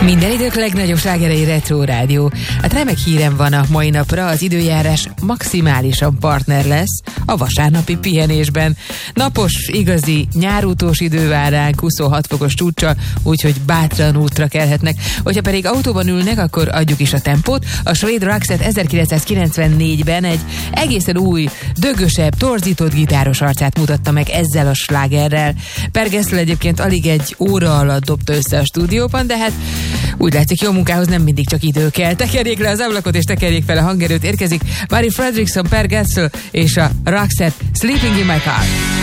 Minden idők legnagyobb slágerei Retro Rádió. Hát remek hírem van a mai napra, az időjárás maximálisan partner lesz a vasárnapi pihenésben. Napos, igazi nyárútós idő vár ránk, 26 fokos csúccsal, úgyhogy bátran útra kelhetnek. Hogyha pedig autóban ülnek, akkor adjuk is a tempót. A svéd Roxette 1994-ben egy egészen új, dögösebb, torzított gitáros arcát mutatta meg ezzel a slágerrel. Per Gessle egyébként alig egy óra alatt dobta össze a stúdióban, de hát úgy látszik, jó munkához nem mindig csak idő kell. Tekerjék le az ablakot és tekerjék fel a hangerőt. Érkezik Barry Fredrickson, Per Gessle és a Roxette Sleeping in My Car.